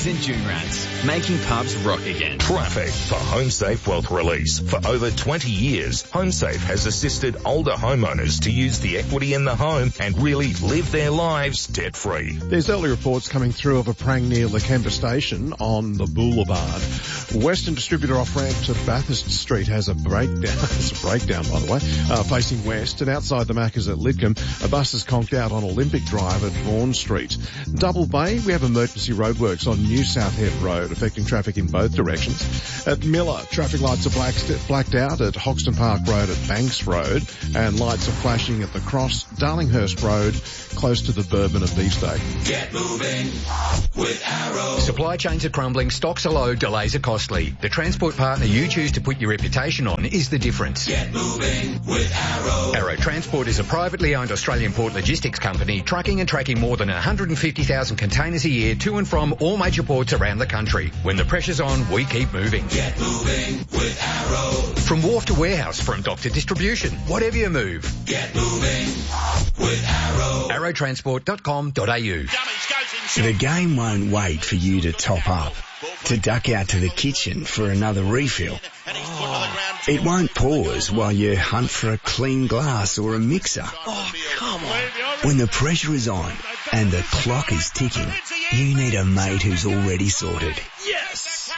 Woolies and June Rats, making pubs rock again. Traffic for HomeSafe Wealth Release. For over 20 years, HomeSafe has assisted older homeowners to use the equity in the home and really live their lives debt-free. There's early reports coming through of a prang near Lakemba Station on the boulevard. Western Distributor off-ramp to Bathurst Street has a breakdown. It's a breakdown, by the way, facing west. And outside the Macca's at Lidcombe, a bus is conked out on Olympic Drive at Vaughan Street. Double Bay, we have emergency roadworks on New Southhead Road, affecting traffic in both directions. At Miller, traffic lights are blacked out at Hoxton Park Road at Banks Road, and lights are flashing at the Cross, Darlinghurst Road, close to the Bourbon and Beefsteak. Get moving with Arrow. Supply chains are crumbling, stocks are low, delays are costly. The transport partner you choose to put your reputation on is the difference. Get moving with Arrow. Arrow Transport is a privately owned Australian port logistics company trucking and tracking more than 150,000 containers a year to and from all major ports around the country. When the pressure's on, we keep moving. Get moving with Arrow. From wharf to warehouse, from dock to distribution, whatever you move. Get moving with Arrow. arrowtransport.com.au. The game won't wait for you to top up, to duck out to the kitchen for another refill. It won't pause while you hunt for a clean glass or a mixer. Oh, come on. When the pressure is on and the clock is ticking, you need a mate who's already sorted. Yes!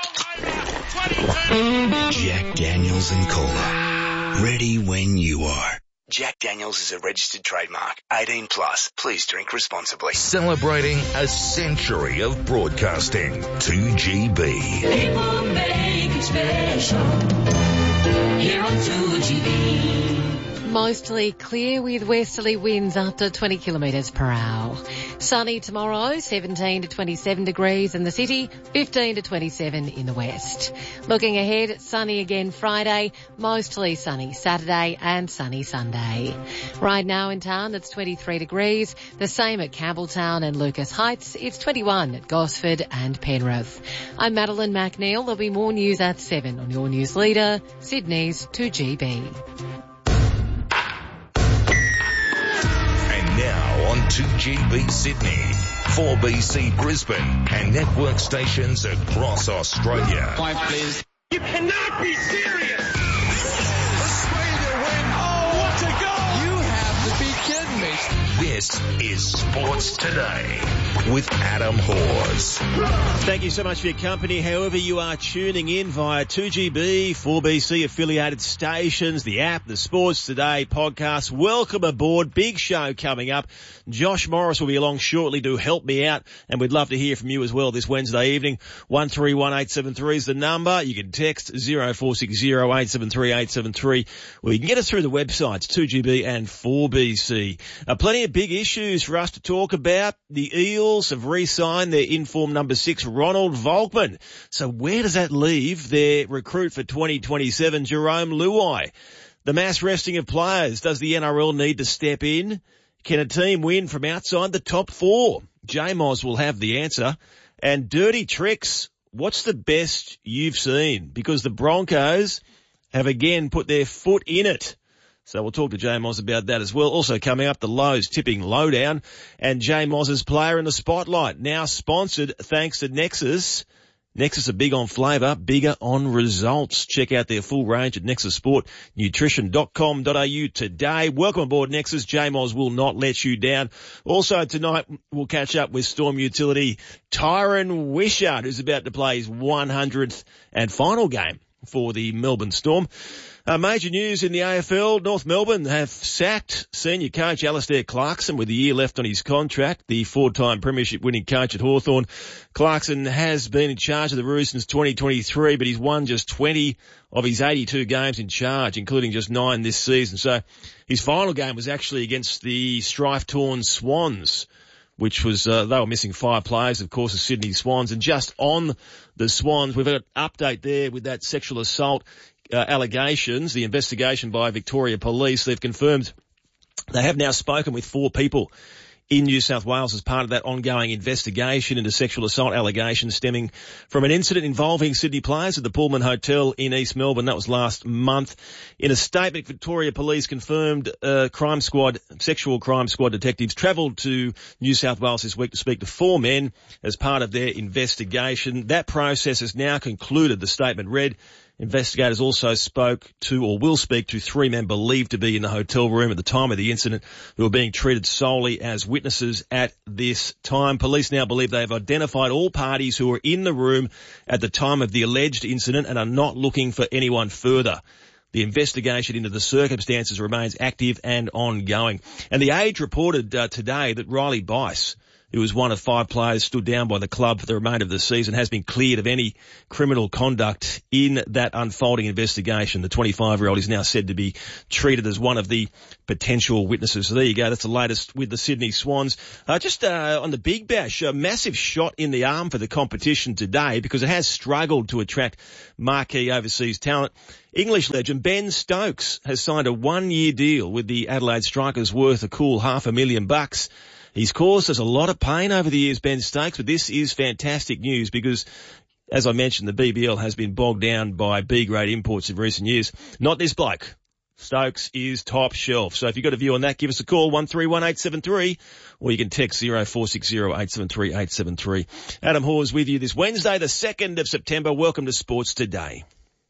Jack Daniels and Cola. Ready when you are. Jack Daniels is a registered trademark. 18 plus. Please drink responsibly. Celebrating a century of broadcasting. 2GB. People make it special here on 2GB. Mostly clear with westerly winds up to 20 kilometres per hour. Sunny tomorrow, 17 to 27 degrees in the city, 15 to 27 in the west. Looking ahead, sunny again Friday, mostly sunny Saturday and sunny Sunday. Right now in town, it's 23 degrees. The same at Campbelltown and Lucas Heights. It's 21 at Gosford and Penrith. I'm Madeline McNeil. There'll be more news at 7 on your news leader, Sydney's 2GB. Now on 2GB Sydney, 4BC Brisbane, and network stations across Australia. 5, please. You cannot be serious! Australia win! Oh, what a goal! You have to be kidding me. This is Sports Today with Adam Hawes. Thank you so much for your company. However you are tuning in via 2GB, 4BC affiliated stations, the app, the Sports Today podcast. Welcome aboard. Big show coming up. Josh Morris will be along shortly to help me out, and we'd love to hear from you as well this Wednesday evening. 131873 is the number. You can text 0460 873 873, or you can get us through the websites 2GB and 4BC. Plenty of big issues for us to talk about. The Eels have re-signed their in-form number 6, Ronald Volkman. So where does that leave their recruit for 2027, Jerome Luai? The mass resting of players. Does the NRL need to step in? Can a team win from outside the top 4? J-Moz will have the answer. And dirty tricks. What's the best you've seen? Because the Broncos have again put their foot in it. So we'll talk to J-Moz about that as well. Also coming up, the Lowe's tipping lowdown, and J-Moz's player in the spotlight, now sponsored thanks to Nexus. Nexus are big on flavour, bigger on results. Check out their full range at nexussportnutrition.com.au today. Welcome aboard, Nexus. J-Moz will not let you down. Also tonight, we'll catch up with Storm Utility Tyron Wishart, who's about to play his 100th and final game for the Melbourne Storm. Major news in the AFL. North Melbourne have sacked senior coach Alistair Clarkson with a year left on his contract. The 4-time premiership winning coach at Hawthorn. Clarkson has been in charge of the Roos since 2023, but he's won just 20 of his 82 games in charge, including just 9 this season. So his final game was actually against the strife-torn Swans, which was, they were missing 5 players, of course, the Sydney Swans. And just on the Swans, we've got an update there with that sexual assault allegations, the investigation by Victoria Police. They've confirmed they have now spoken with 4 people in New South Wales as part of that ongoing investigation into sexual assault allegations stemming from an incident involving Sydney players at the Pullman Hotel in East Melbourne. That was last month. In a statement, Victoria Police confirmed sexual crime squad detectives travelled to New South Wales this week to speak to 4 men as part of their investigation. That process has now concluded, the statement read. Investigators also will speak to 3 men believed to be in the hotel room at the time of the incident who are being treated solely as witnesses at this time. Police now believe they have identified all parties who were in the room at the time of the alleged incident and are not looking for anyone further. The investigation into the circumstances remains active and ongoing. And The Age reported today that Riley Bice, who was one of 5 players stood down by the club for the remainder of the season, has been cleared of any criminal conduct in that unfolding investigation. The 25-year-old is now said to be treated as one of the potential witnesses. So there you go. That's the latest with the Sydney Swans. Just on the Big Bash, a massive shot in the arm for the competition today because it has struggled to attract marquee overseas talent. English legend Ben Stokes has signed a 1-year deal with the Adelaide Strikers worth a cool $500,000. He's caused us a lot of pain over the years, Ben Stokes, but this is fantastic news because, as I mentioned, the BBL has been bogged down by B-grade imports in recent years. Not this bloke. Stokes is top shelf. So if you've got a view on that, give us a call, 131873, or you can text 0460 873 873. Adam Hawes with you this Wednesday, the 2nd of September. Welcome to Sports Today.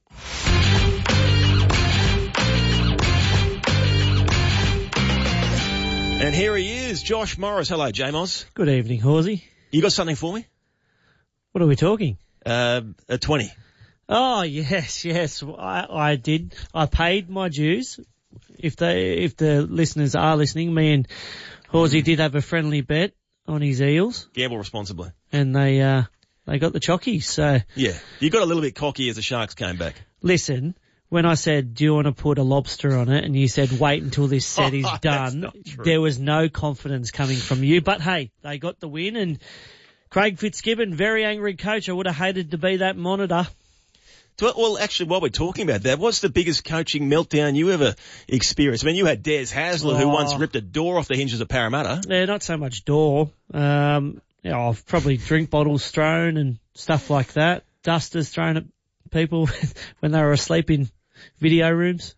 And here he is, Josh Morris. Hello, J-Moz. Good evening, Horsey. You got something for me? What are we talking? A 20. Oh, yes. I did. I paid my dues. If the listeners are listening, me and Horsey did have a friendly bet on his Eels. Gamble responsibly. And they got the chockies, so. Yeah. You got a little bit cocky as the Sharks came back. Listen. When I said, do you want to put a lobster on it? And you said, wait until this set is done. There was no confidence coming from you. But hey, they got the win. And Craig Fitzgibbon, very angry coach. I would have hated to be that monitor. Well, actually, while we're talking about that, what's the biggest coaching meltdown you ever experienced? I mean, you had Des Hasler, who once ripped a door off the hinges of Parramatta. Yeah, not so much door. I've probably drink bottles thrown and stuff like that. Dusters thrown at people when they were asleep in video rooms.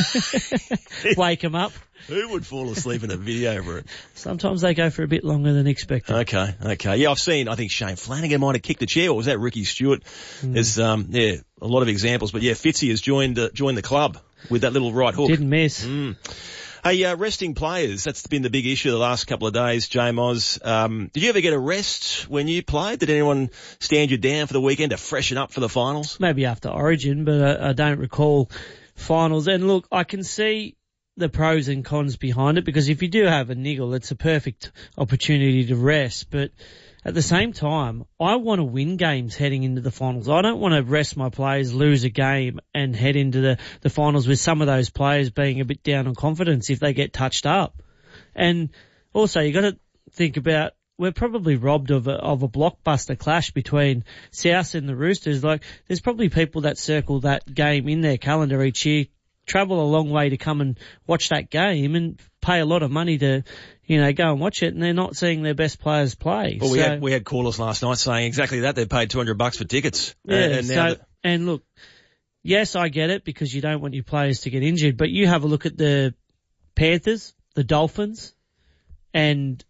Wake them up. Who would fall asleep in a video room? Sometimes they go for a bit longer than expected. Okay. Yeah, I think Shane Flanagan might have kicked a chair, or was that Ricky Stewart? There's, a lot of examples, but yeah, Fitzy has joined the club with that little right hook. Didn't miss. Hey, resting players, that's been the big issue the last couple of days, J-Moz. Did you ever get a rest when you played? Did anyone stand you down for the weekend to freshen up for the finals? Maybe after Origin, but I don't recall finals. And look, I can see the pros and cons behind it because if you do have a niggle, it's a perfect opportunity to rest. But at the same time, I want to win games heading into the finals. I don't want to rest my players, lose a game, and head into the finals with some of those players being a bit down on confidence if they get touched up. And also, you got to think about, we're probably robbed of a blockbuster clash between South and the Roosters. Like, there's probably people that circle that game in their calendar each year, travel a long way to come and watch that game and pay a lot of money to, go and watch it, and they're not seeing their best players play. Well, we had callers last night saying exactly that. They paid $200 for tickets. Yeah, and look, yes, I get it because you don't want your players to get injured, but you have a look at the Panthers, the Dolphins, and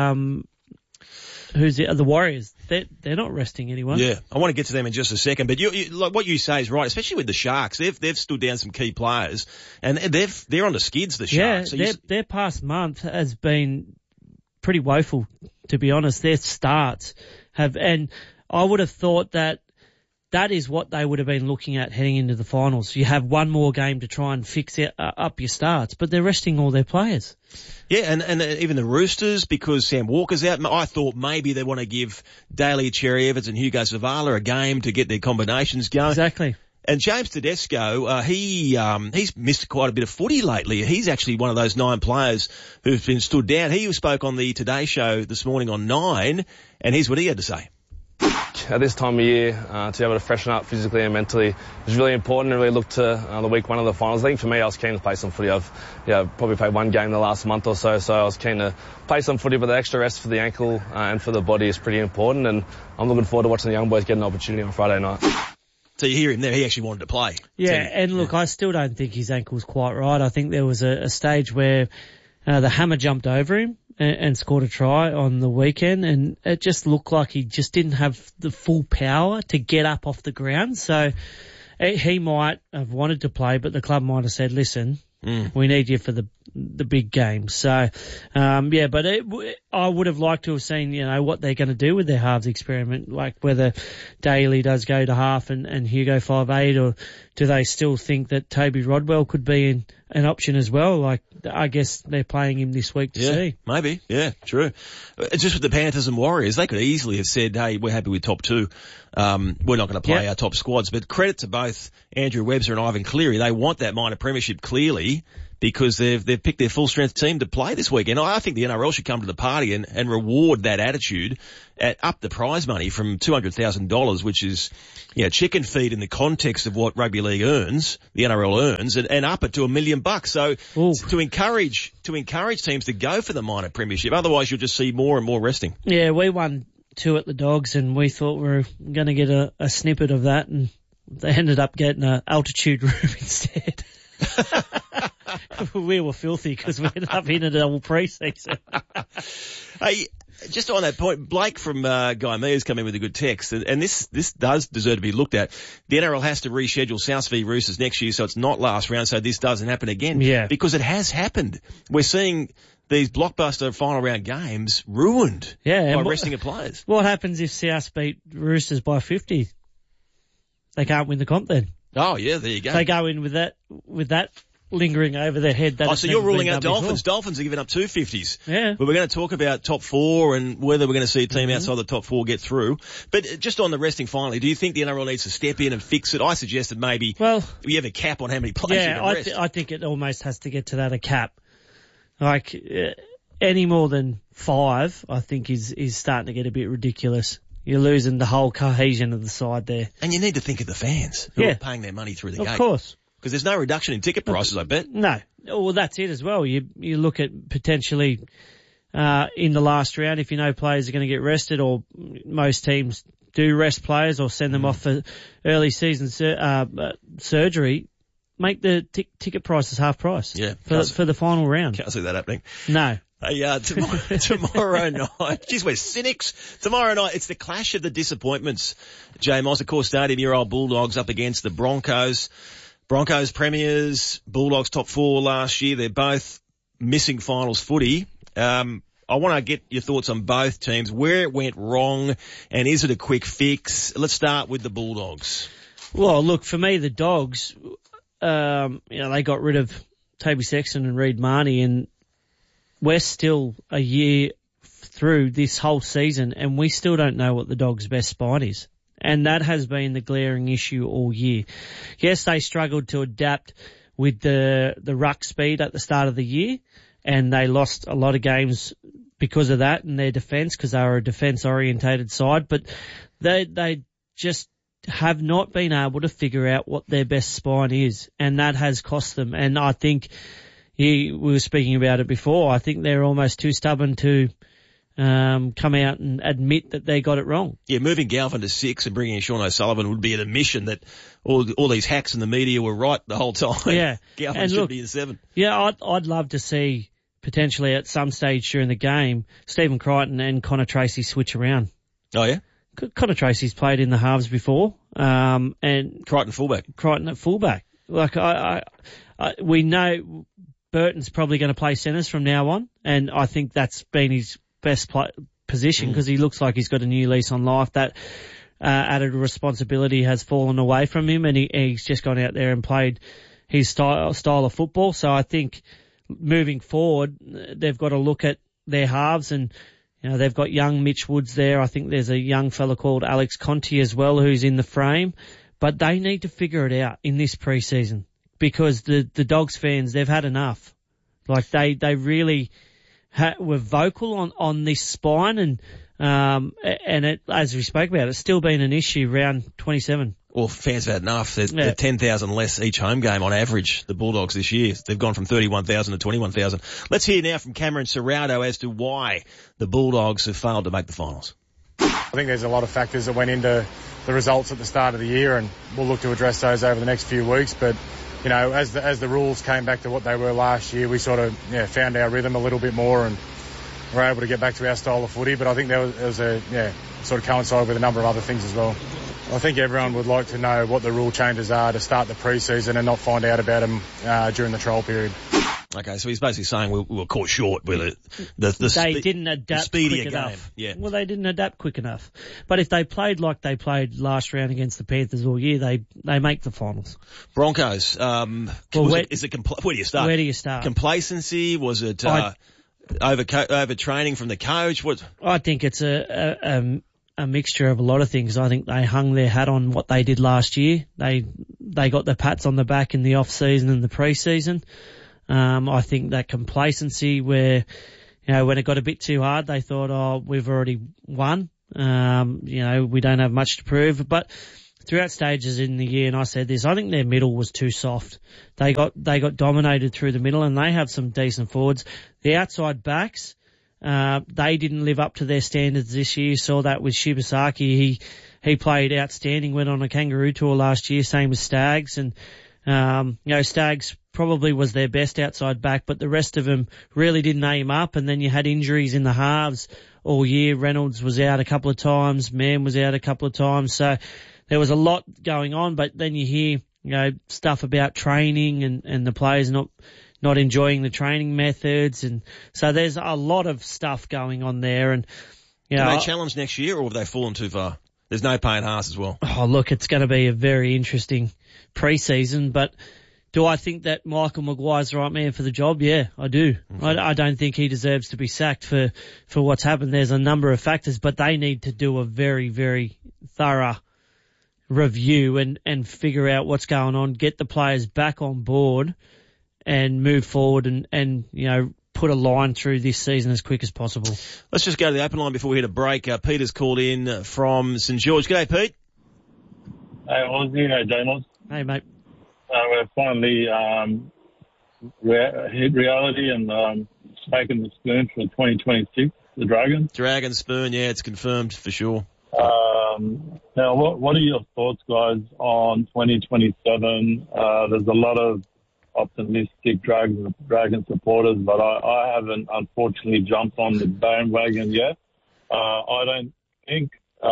the Warriors. They're not resting anyone. Yeah, I want to get to them in just a second, but you like what you say is right, especially with the Sharks. They've stood down some key players, and they're on the skids. The Sharks. Yeah, their past month has been pretty woeful, to be honest. Their starts and I would have thought that is what they would have been looking at heading into the finals. You have one more game to try and fix up your starts, but they're resting all their players. Yeah, and even the Roosters, because Sam Walker's out, I thought maybe they want to give Daly, Cherry Evans and Hugo Zavala a game to get their combinations going. Exactly. And James Tedesco, he's missed quite a bit of footy lately. He's actually one of those 9 players who've been stood down. He spoke on the Today Show this morning on 9, and here's what he had to say. at this time of year to be able to freshen up physically and mentally is really important, and really look to the week one of the finals. I think for me, I was keen to play some footy. I've probably played one game the last month or so I was keen to play some footy, but the extra rest for the ankle and for the body is pretty important, and I'm looking forward to watching the young boys get an opportunity on Friday night. So you hear him there, he actually wanted to play. Yeah, and look, I still don't think his ankle's quite right. I think there was a stage where the hammer jumped over him and scored a try on the weekend, and it just looked like he just didn't have the full power to get up off the ground. So he might have wanted to play, but the club might have said, listen, we need you for the big game. So, but I would have liked to have seen, what they're going to do with their halves experiment, like whether Daly does go to half and Hugo 5'8", or do they still think that Toby Rodwell could be an option as well? Like, I guess they're playing him this week to see. Maybe. Yeah, true. Just with the Panthers and Warriors, they could easily have said, hey, we're happy with top two. We're not going to play our top squads. But credit to both Andrew Webster and Ivan Cleary. They want that minor premiership clearly, because they've picked their full strength team to play this weekend. I think the NRL should come to the party and reward that attitude, up the prize money from $200,000, which is, chicken feed in the context of what rugby league earns, the NRL earns, and up it to $1 million. So to encourage teams to go for the minor premiership. Otherwise you'll just see more and more resting. Yeah, we won 2 at the Dogs, and we thought we were going to get a snippet of that, and they ended up getting an altitude room instead. We were filthy because we ended up in a double pre-season. Hey, just on that point, Blake from Guy Mears come in with a good text, and this does deserve to be looked at. The NRL has to reschedule South v Roosters next year, so it's not last round, so this doesn't happen again. Yeah. Because it has happened. We're seeing these blockbuster final round games ruined by resting of players. What happens if South beat Roosters by 50? They can't win the comp then. Oh, yeah, there you go. They go in with that lingering over their head. So you're ruling out Dolphins. Dolphins are giving up 250s. Yeah. But we're going to talk about top 4 and whether we're going to see a team outside the top 4 get through. But just on the resting finally, do you think the NRL needs to step in and fix it? I suggested maybe we have a cap on how many players you can rest. I think it almost has to get to that, a cap. Like, any more than 5, I think is starting to get a bit ridiculous. You're losing the whole cohesion of the side there. And you need to think of the fans who are paying their money through the gate. Of course. Because there's no reduction in ticket prices, I bet. No. Well, that's it as well. You look at potentially in the last round, if you know players are going to get rested, or most teams do rest players or send them off for early season surgery, make the ticket prices half price for the final round. Can't see that happening. No. Hey, tomorrow night, geez, we're cynics. Tomorrow night, it's the clash of the disappointments. Jay Moss, of course, Stadium, your old Bulldogs up against the Broncos. Broncos premiers, Bulldogs top 4 last year. They're both missing finals footy. I want to get your thoughts on both teams, where it went wrong, and is it a quick fix? Let's start with the Bulldogs. Well, look, for me, the Dogs, they got rid of Toby Sexton and Reid Marnie, and we're still a year through this whole season, and we still don't know what the Dogs' best spine is. And that has been the glaring issue all year. Yes, they struggled to adapt with the ruck speed at the start of the year, and they lost a lot of games because of that in their defence, because they were a defence-orientated side. But they just have not been able to figure out what their best spine is, and that has cost them. And I think we were speaking about it before. I think they're almost too stubborn to come out and admit that they got it wrong. Yeah, moving Galvin to 6 and bringing in Sean O'Sullivan would be an admission that all these hacks in the media were right the whole time. Yeah. Galvin should be in 7. Yeah, I'd love to see potentially at some stage during the game, Stephen Crichton and Connor Tracy switch around. Oh, yeah? Connor Tracy's played in the halves before. And Crichton fullback. Crichton at fullback. Like, we know Burton's probably going to play centres from now on, and I think that's been his best position because he looks like he's got a new lease on life. That added responsibility has fallen away from him, and he's just gone out there and played his style of football. So I think moving forward, they've got to look at their halves, and they've got young Mitch Woods there. I think there's a young fella called Alex Conti as well who's in the frame, but they need to figure it out in this preseason because the Dogs fans, they've had enough. Like they really were vocal on this spine, and And as we spoke about, it's still been an issue round 27. Well, fans have had enough. They're 10,000 less each home game on average, the Bulldogs this year. They've gone from 31,000 to 21,000. Let's hear now from Cameron Serrado as to why the Bulldogs have failed to make the finals. I think there's a lot of factors that went into the results at the start of the year, and we'll look to address those over the next few weeks. But, you know, as the rules came back to what they were last year, we sort of found our rhythm a little bit more and were able to get back to our style of footy. But I think there was sort of coincided with a number of other things as well. I think everyone would like to know what the rule changes are to start the pre-season and not find out about them during the trial period. Okay, so he's basically saying we were caught short with it. They didn't adapt quick enough. Yeah. Well, they didn't adapt quick enough. But if they played like they played last round against the Panthers all year, they make the finals. Broncos. Where do you start? Where do you start? Complacency? Was it overtraining from the coach? What? I think it's a mixture of a lot of things. I think they hung their hat on what they did last year. They got the pats on the back in the off-season and the pre-season. I think that complacency where, you know, when it got a bit too hard, they thought, we've already won. We don't have much to prove. But throughout stages in the year, and I said this, I think their middle was too soft. They got dominated through the middle, and they have some decent forwards. The outside backs, they didn't live up to their standards this year. Saw that with Shibasaki. He played outstanding, went on a kangaroo tour last year, same as Staggs. And, Staggs probably was their best outside back, but the rest of them really didn't aim up. And then you had injuries in the halves all year. Reynolds was out a couple of times. Mann was out a couple of times. So there was a lot going on, but then you hear, stuff about training and the players not enjoying the training methods. And so there's a lot of stuff going on there. And, Do they challenge next year, or have they fallen too far? There's no Payne Haas as well. Oh, look, it's going to be a very interesting pre-season, but do I think that Michael Maguire's the right man for the job? Yeah, I do. Okay. I don't think he deserves to be sacked for what's happened. There's a number of factors, but they need to do a very, very thorough review and figure out what's going on, get the players back on board and move forward and put a line through this season as quick as possible. Let's just go to the open line before we hit a break. Peter's called in from St George. G'day, Pete. Hey, Aussie. Hey, Damos. Hey, mate. We're finally hit reality and taken the spoon for 2026, the Dragons. Dragon spoon, yeah, it's confirmed for sure. Now, what are your thoughts, guys, on 2027? There's a lot of optimistic Dragon supporters, but I haven't unfortunately jumped on the bandwagon yet. I don't think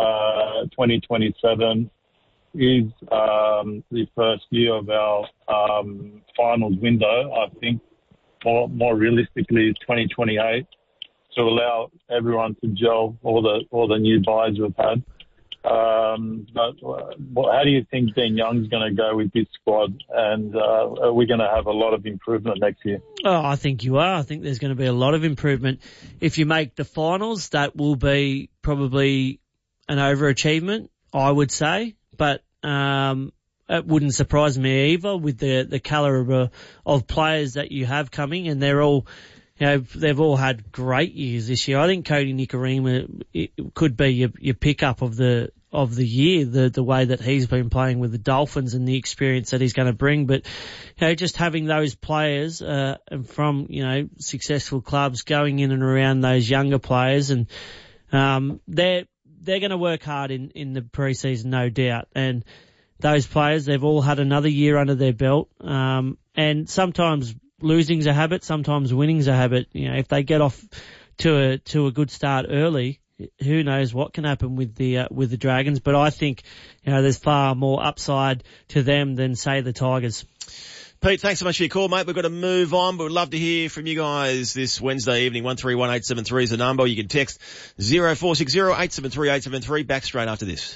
2027 is the first year of our finals window. I think more realistically is 2028 to allow everyone to gel all the new buys we've had. But how do you think Ben Young's going to go with this squad? And are we going to have a lot of improvement next year? Oh, I think you are. I think there's going to be a lot of improvement. If you make the finals, that will be probably an overachievement, I would say. But it wouldn't surprise me either with the calibre of players that you have coming, and they're all, they've all had great years this year. I think Cody Nikorima could be your pickup of the year, the way that he's been playing with the Dolphins and the experience that he's going to bring. But just having those players from successful clubs going in and around those younger players, and they're going to work hard in the pre-season, no doubt. And those players, they've all had another year under their belt. And sometimes losing's a habit, sometimes winning's a habit. If they get off to a good start early, who knows what can happen with the Dragons. But I think, there's far more upside to them than, say, the Tigers. Pete, thanks so much for your call, mate. We've got to move on, but we'd love to hear from you guys this Wednesday evening. 131873 is the number. You can text 0460 873 873. Back straight after this.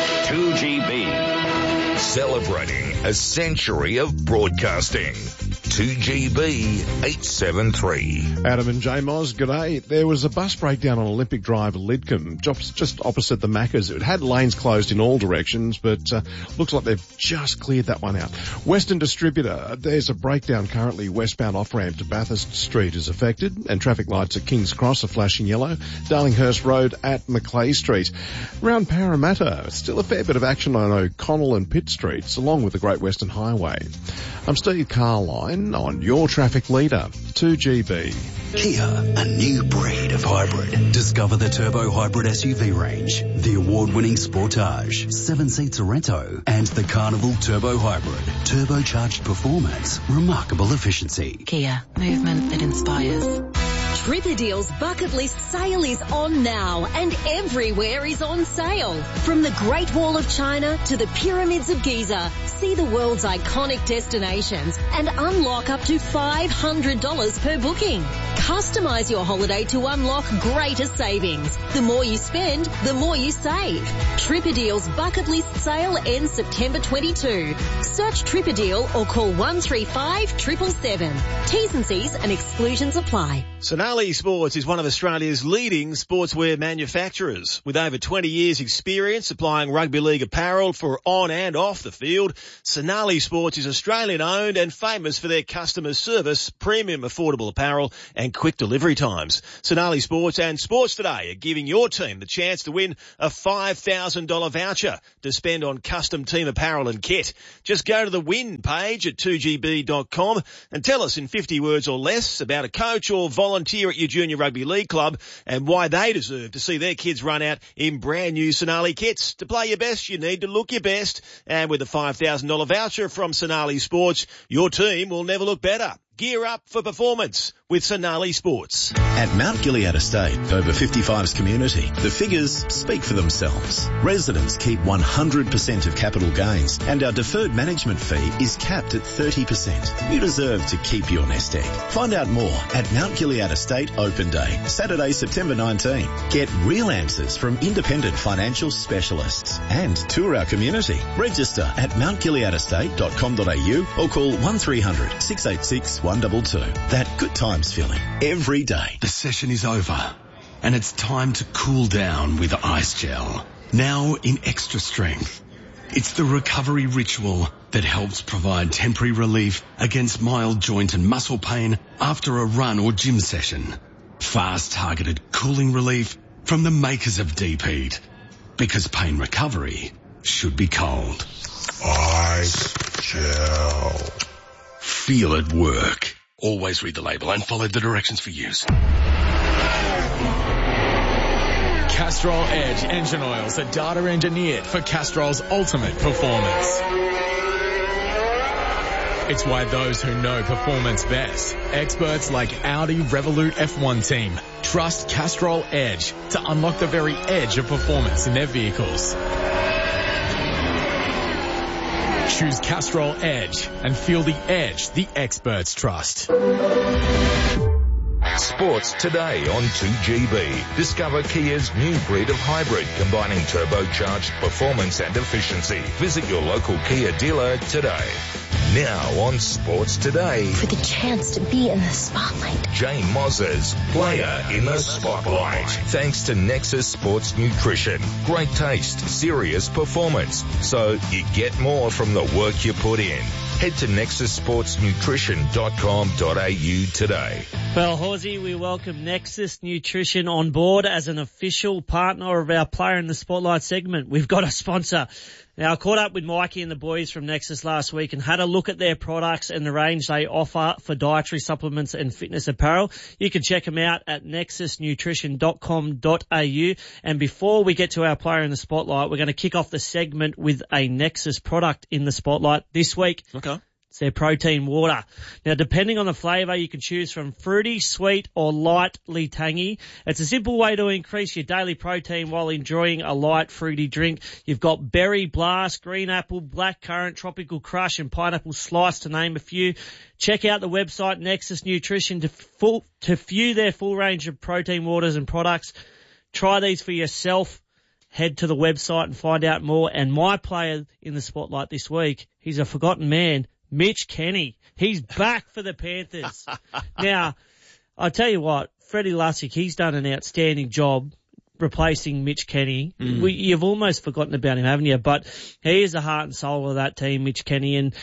2GB. Celebrating a century of broadcasting. 2GB 873. Adam and J Moz, good day. There was a bus breakdown on Olympic Drive, Lidcombe, just opposite the Maccas. It had lanes closed in all directions, but looks like they've just cleared that one out. Western Distributor, there's a breakdown currently. Westbound off-ramp to Bathurst Street is affected, and traffic lights at King's Cross are flashing yellow. Darlinghurst Road at Macleay Street. Around Parramatta, still a fair bit of action on O'Connell and Pitt Streets, along with the Great Western Highway. I'm Steve Carline on your traffic leader, 2GB. Kia, a new breed of hybrid. Discover the Turbo Hybrid SUV range, the award-winning Sportage, 7 seats Sorento, and the Carnival Turbo Hybrid. Turbocharged performance, remarkable efficiency. Kia, movement that inspires. Tripadeal's bucket list sale is on now, and everywhere is on sale. From the Great Wall of China to the Pyramids of Giza, see the world's iconic destinations and unlock up to $500 per booking. Customize your holiday to unlock greater savings. The more you spend, the more you save. Tripadeal's bucket list sale ends September 22. Search Tripadeal or call 135 777. T's and C's and exclusions apply. Sonali Sports is one of Australia's leading sportswear manufacturers. With over 20 years experience supplying rugby league apparel for on and off the field, Sonali Sports is Australian owned and famous for their customer service, premium affordable apparel and quick delivery times. Sonali Sports and Sports Today are giving your team the chance to win a $5,000 voucher to spend on custom team apparel and kit. Just go to the win page at 2gb.com and tell us in 50 words or less about a coach or volunteer at your junior rugby league club and why they deserve to see their kids run out in brand new Sonali kits. To play your best, you need to look your best. And with a $5,000 voucher from Sonali Sports, your team will never look better. Gear up for performance with Sonali Sports. At Mount Gilead Estate, over 55's community, the figures speak for themselves. Residents keep 100% of capital gains and our deferred management fee is capped at 30%. You deserve to keep your nest egg. Find out more at Mount Gilead Estate Open Day, Saturday, September 19. Get real answers from independent financial specialists and tour our community. Register at mountgileadestate.com.au or call 1300 686 122. That good times feeling every day. The session is over and it's time to cool down with Ice Gel. Now in extra strength. It's the recovery ritual that helps provide temporary relief against mild joint and muscle pain after a run or gym session. Fast targeted cooling relief from the makers of Deep Heat. Because pain recovery should be cold. Ice Gel. Feel it work. Always read the label and follow the directions for use. Castrol Edge engine oils are data engineered for Castrol's ultimate performance. It's why those who know performance best, experts like Audi Revolut F1 team, trust Castrol Edge to unlock the very edge of performance in their vehicles. Choose Castrol Edge and feel the edge the experts trust. Sports Today on 2GB. Discover Kia's new breed of hybrid combining turbocharged performance and efficiency. Visit your local Kia dealer today. Now on Sports Today. For the chance to be in the spotlight. Jane Moses, player in the spotlight. Thanks to Nexus Sports Nutrition. Great taste, serious performance. So you get more from the work you put in. Head to nexussportsnutrition.com.au today. Well, Horsey, we welcome Nexus Nutrition on board as an official partner of our Player in the Spotlight segment. We've got a sponsor. Now, I caught up with Mikey and the boys from Nexus last week and had a look at their products and the range they offer for dietary supplements and fitness apparel. You can check them out at nexusnutrition.com.au. And before we get to our Player in the Spotlight, we're going to kick off the segment with a Nexus product in the Spotlight this week. Okay. It's their protein water. Now, depending on the flavour, you can choose from fruity, sweet, or lightly tangy. It's a simple way to increase your daily protein while enjoying a light, fruity drink. You've got berry blast, green apple, black currant, tropical crush, and pineapple slice, to name a few. Check out the website Nexus Nutrition to view their full range of protein waters and products. Try these for yourself. Head to the website and find out more. And my player in the spotlight this week, he's a forgotten man, Mitch Kenny. He's back for the Panthers. Now, I'll tell you what, Freddie Lussick, he's done an outstanding job replacing Mitch Kenny. You've almost forgotten about him, haven't you? But he is the heart and soul of that team, Mitch Kenny, and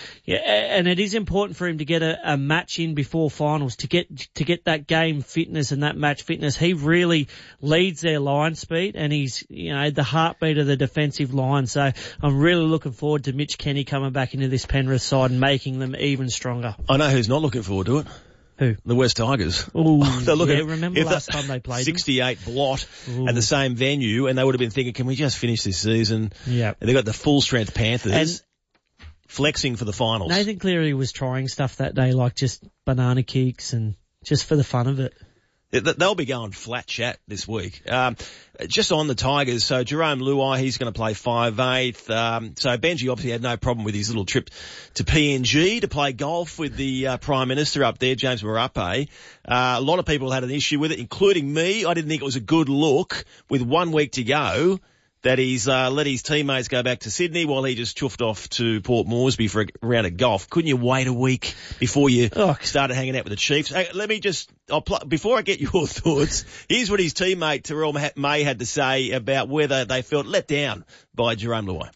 it is important for him to get a match in before finals, to get that game fitness and that match fitness. He really leads their line speed, and he's the heartbeat of the defensive line. So I'm really looking forward to Mitch Kenny coming back into this Penrith side and making them even stronger. I know who's not looking forward to it. Who? The West Tigers. Ooh, remember last time they played 68 blot at the same venue, and they would have been thinking, can we just finish this season? Yeah. And they got the full-strength Panthers flexing for the finals. Nathan Cleary was trying stuff that day, like just banana kicks and just for the fun of it. They'll be going flat chat this week. Just on the Tigers, so Jerome Luai, he's going to play 5'8". So Benji obviously had no problem with his little trip to PNG to play golf with the Prime Minister up there, James Marape. A lot of people had an issue with it, including me. I didn't think it was a good look with 1 week to go that he's let his teammates go back to Sydney while he just chuffed off to Port Moresby for a round of golf. Couldn't you wait a week before you started hanging out with the Chiefs? Hey, let me just, before I get your thoughts, here's what his teammate Terrell May had to say about whether they felt let down by Jerome Luai.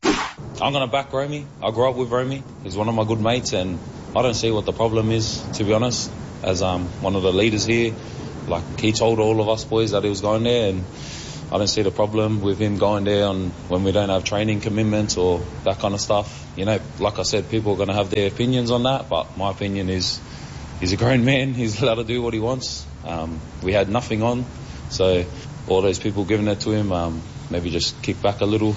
I'm going to back Romy. I grew up with Romy. He's one of my good mates, and I don't see what the problem is, to be honest, as one of the leaders here. Like, he told all of us boys that he was going there, and I don't see the problem with him going there when we don't have training commitments or that kind of stuff. Like I said, people are going to have their opinions on that, but my opinion is he's a grown man. He's allowed to do what he wants. We had nothing on, so all those people giving it to him, maybe just kick back a little.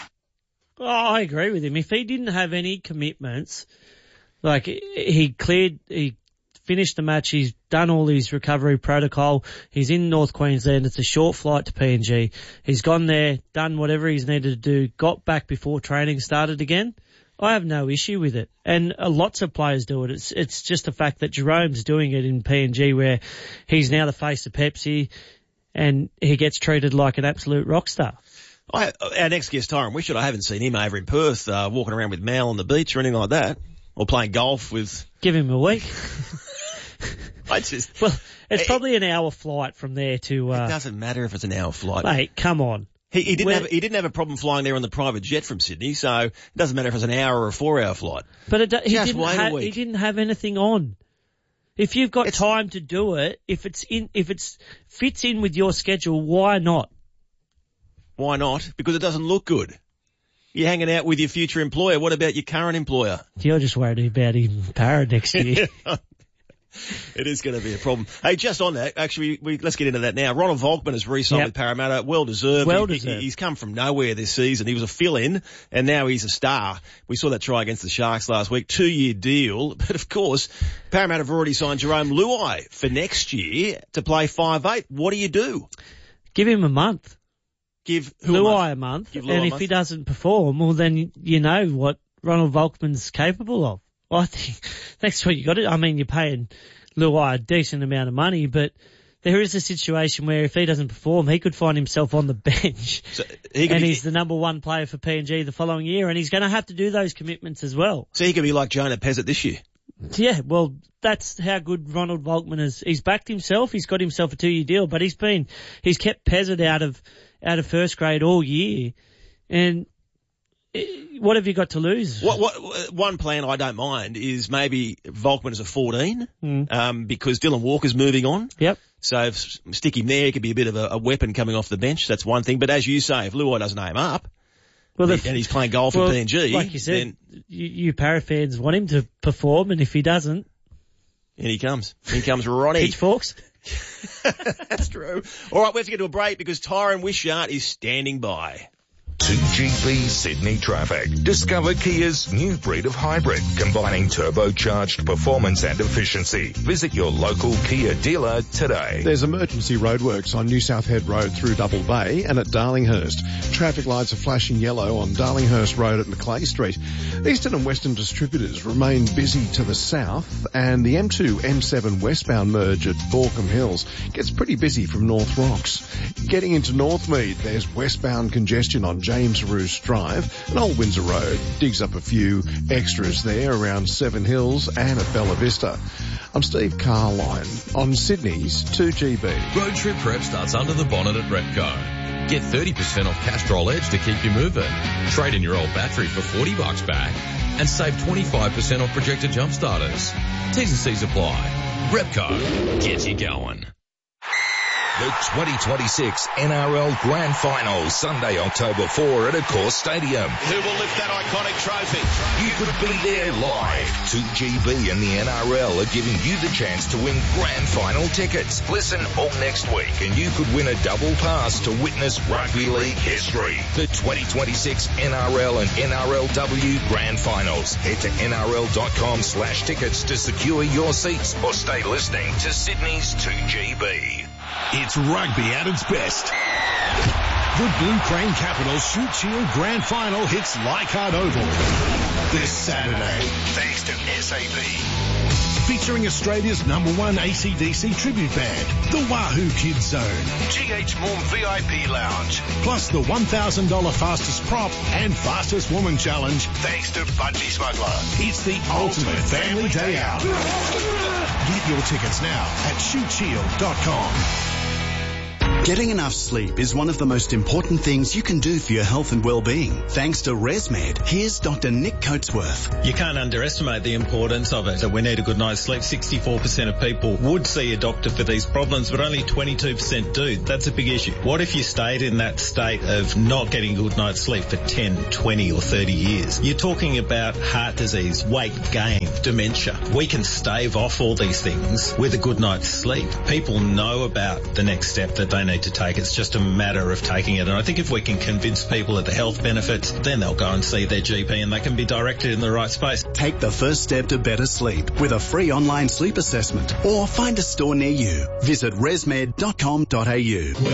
Oh, I agree with him. If he didn't have any commitments, like he finished the match, he's done all his recovery protocol, he's in North Queensland, it's a short flight to PNG, he's gone there, done whatever he's needed to do, got back before training started again, I have no issue with it. And lots of players do it. It's just the fact that Jerome's doing it in PNG where he's now the face of Pepsi and he gets treated like an absolute rock star. Our next guest, Tyron Wishart, I haven't seen him over in Perth walking around with Mal on the beach or anything like that, or playing golf with... Give him a week. It's probably an hour flight from there to... It doesn't matter if it's an hour flight. Mate, come on. He didn't have a problem flying there on the private jet from Sydney, so it doesn't matter if it's an hour or a 4-hour flight. But he didn't have anything on. If you've got time to do it, if it fits in with your schedule, why not? Why not? Because it doesn't look good. You're hanging out with your future employer. What about your current employer? You're just worried about him para next year. It is going to be a problem. Hey, just on that, actually, let's get into that now. Ronald Volkman has re-signed with Parramatta. Well deserved. He's come from nowhere this season. He was a fill-in, and now he's a star. We saw that try against the Sharks last week. 2-year deal. But, of course, Parramatta have already signed Jerome Luai for next year to play 5'8". What do you do? Give him a month. Give Luai a month. And if he doesn't perform, well, then you know what Ronald Volkman's capable of. I think that's what you got to do. I mean, you're paying Luai a decent amount of money, but there is a situation where if he doesn't perform, he could find himself on the bench. So he's the number one player for PNG the following year, and he's going to have to do those commitments as well. So he could be like Jonah Pezzett this year. Yeah, well, that's how good Ronald Volkman is. He's backed himself. He's got himself a 2-year deal, but he's kept Pezzett out of first grade all year, and what have you got to lose? One plan I don't mind is maybe Volkman as a 14, because Dylan Walker's moving on. Yep. So if stick him there, it could be a bit of a weapon coming off the bench. That's one thing. But as you say, if Luai doesn't aim up, and he's playing golf in PNG, like you said, you Para fans want him to perform, and if he doesn't, and he comes Ronnie. Pitchforks. That's true. All right, we have to get to a break because Tyron Wishart is standing by. 2GB Sydney traffic. Discover Kia's new breed of hybrid, combining turbocharged performance and efficiency. Visit your local Kia dealer today. There's emergency roadworks on New South Head Road through Double Bay and at Darlinghurst. Traffic lights are flashing yellow on Darlinghurst Road at Macleay Street. Eastern and Western distributors remain busy to the south, and the M2-M7 westbound merge at Borkham Hills gets pretty busy from North Rocks. Getting into Northmead, there's westbound congestion on James Windsor Roos Drive and Old Windsor Road. Digs up a few extras there around Seven Hills and at Bella Vista. I'm Steve Carline on Sydney's 2GB. Road trip prep starts under the bonnet at Repco. Get 30% off Castrol Edge to keep you moving. Trade in your old battery for $40 back and save 25% off projector jump starters. T's and C's apply. Repco, get you going. The 2026 NRL Grand Final, Sunday, October 4 at Accor Stadium. Who will lift that iconic trophy? You could be there live. 2GB and the NRL are giving you the chance to win Grand Final tickets. Listen all next week and you could win a double pass to witness rugby league history. The 2026 NRL and NRLW Grand Finals. Head to nrl.com/tickets to secure your seats or stay listening to Sydney's 2GB. It's rugby at its best. The Blue Crane Capitals Shoot Shield Grand Final hits Leichhardt Oval this Saturday, thanks to SAP. Featuring Australia's #1 AC/DC tribute band, the Wahoo Kids Zone, GH Morm VIP Lounge, plus the $1,000 fastest prop and fastest woman challenge, thanks to Budgie Smuggler. It's the ultimate family day out. Get your tickets now at shootshield.com. Getting enough sleep is one of the most important things you can do for your health and well-being. Thanks to ResMed, here's Dr. Nick Coatsworth. You can't underestimate the importance of it. So we need a good night's sleep. 64% of people would see a doctor for these problems, but only 22% do. That's a big issue. What if you stayed in that state of not getting a good night's sleep for 10, 20 or 30 years? You're talking about heart disease, weight gain, dementia. We can stave off all these things with a good night's sleep. People know about the next step that they need to take. It's just a matter of taking it. And I think if we can convince people of the health benefits, then they'll go and see their GP and they can be directed in the right space. Take the first step to better sleep with a free online sleep assessment or find a store near you. Visit resmed.com.au.